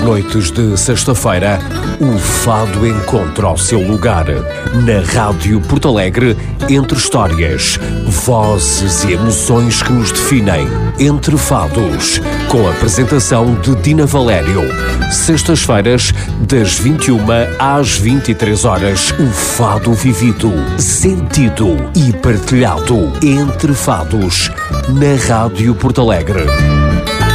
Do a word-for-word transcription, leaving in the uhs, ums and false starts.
noites de sexta-feira, o fado encontra o seu lugar. Na Rádio Porto Alegre, entre histórias, vozes e emoções que nos definem. Entre fados, com a apresentação de Dina Valério. Sextas-feiras, das vinte e uma às vinte e três horas, o fado vivido, sentido e partilhado. Entre fados, na Rádio Porto Alegre.